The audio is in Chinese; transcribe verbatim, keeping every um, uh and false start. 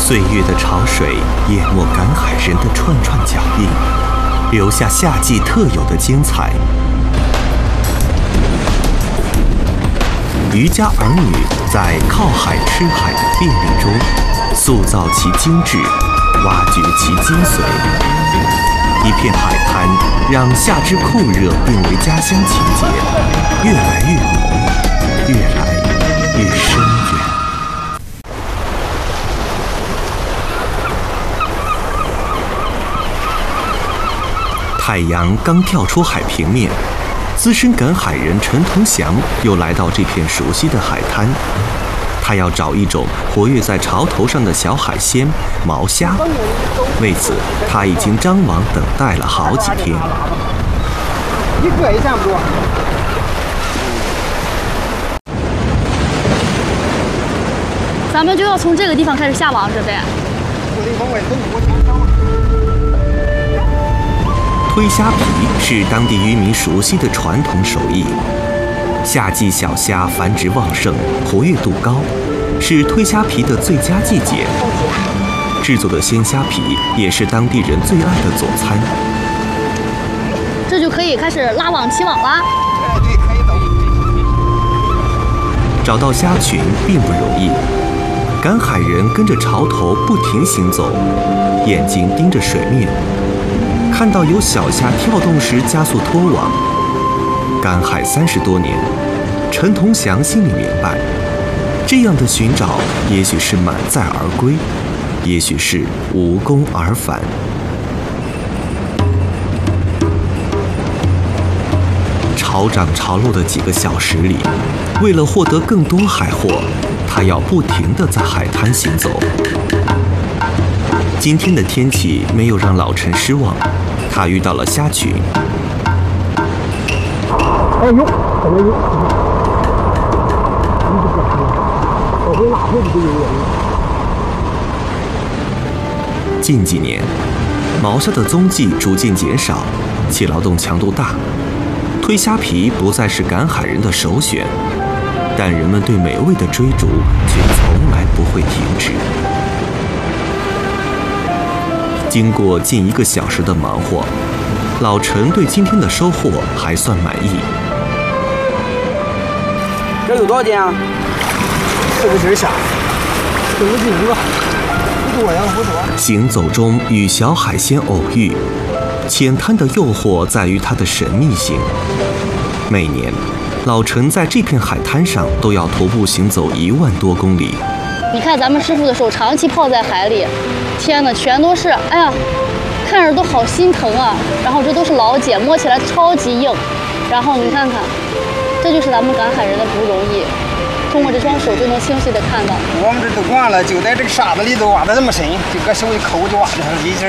岁月的潮水淹没赶海人的串串脚印，留下夏季特有的精彩。渔家儿女在靠海吃海的便利中，塑造其精致，挖掘其精髓。一片海滩让夏至酷热变为家乡情节，越来越浓，越来越深远。太阳刚跳出海平面，资深赶海人陈同祥又来到这片熟悉的海滩。他要找一种活跃在潮头上的小海鲜毛虾，为此他已经张网等待了好几天。 一个也差不多。 咱们就要从这个地方开始下网，这边。 推虾皮是当地渔民熟悉的传统手艺。夏季小虾繁殖旺盛，活跃度高，是推虾皮的最佳季节。制作的鲜虾皮也是当地人最爱的佐餐。 这就可以开始拉网起网啦。 对，可以走。 找到虾群并不容易，赶海人跟着潮头不停行走，眼睛盯着水面，看到有小虾跳动时加速拖网。赶海三十多年，陈同祥心里明白，这样的寻找也许是满载而归，也许是无功而返。潮涨潮落的几个小时里，为了获得更多海货，他要不停地在海滩行走。今天的天气没有让老陈失望，他遇到了虾群。 哎呦，怎么有？我会哪会不会有人？ 近几年，毛虾的踪迹逐渐减少，其劳动强度大，推虾皮不再是赶海人的首选，但人们对美味的追逐却从来不会停止。经过近一个小时的忙活，老陈对今天的收获还算满意。 这有多少斤啊？四个斤虾，四个斤一个，不多呀，不多。 行走中与小海鲜偶遇，浅滩的诱惑在于它的神秘性。每年，老陈在这片海滩上都要徒步行走一万多公里。 你看咱们师傅的手长期泡在海里，天哪，全都是，哎呀，看着都好心疼啊。然后这都是老茧，摸起来超级硬。然后你看看，这就是咱们赶海人的不容易，通过这双手就能清晰地看到。 我们这都惯了，就在这个沙子里头挖的这么深，就搁手一抠就挖出来了，一直。